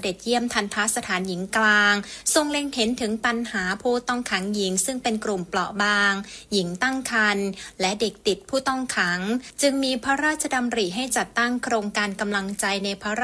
ด็จเยี่ยมทัณฑสถานหญิงกลางทรงเล็งเห็นถึงปัญหาผู้ต้องขังหญิงซึ่งเป็นกลุ่มเปราะบางหญิงตั้งครรภ์และเด็กติดผู้ต้องขังจึงมีพระราชดำริให้จัดตั้งโครงการกำลังใจในพระ